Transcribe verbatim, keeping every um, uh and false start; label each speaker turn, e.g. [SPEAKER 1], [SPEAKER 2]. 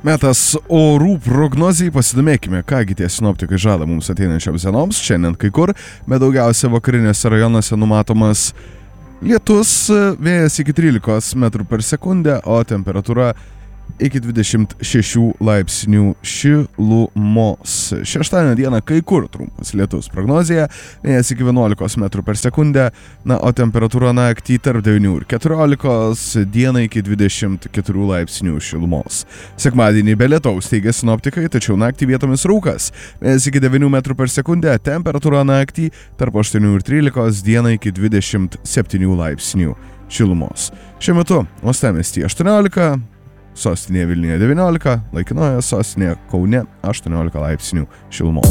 [SPEAKER 1] Metas orų prognozijai, pasidomėkime, kągi tie sinoptikai žada mums ateinančioms dienoms. Šiandien kai kur, bet daugiausia vakarinėse rajonuose numatomas lietus, vėjas iki trylikos metrų per sekundę, o temperatūra iki dvidešimt šešių laipsnių šilumos. Šeštadienio dieną kai kur trumpas lietus prognozija, vėjas iki vienuolikos metrų per sekundę, na, o temperatūra naktį tarp devynių ir keturiolikos, dieną iki dvidešimt keturių laipsnių šilumos. Sekmadienį be lietaus teigia sinoptikai, tačiau naktį vietomis rūkas, vėjas iki devynių metrų per sekundę, temperatūra naktį tarp aštuonių ir trylikos, dieną iki dvidešimt septynių laipsnių šilumos. Šiuo metu uostamiestyje aštuoniolika, sostinėje Vilniuje devyniolika, laikinoje sostinėje Kaune aštuoniolika laipsnių šilumos.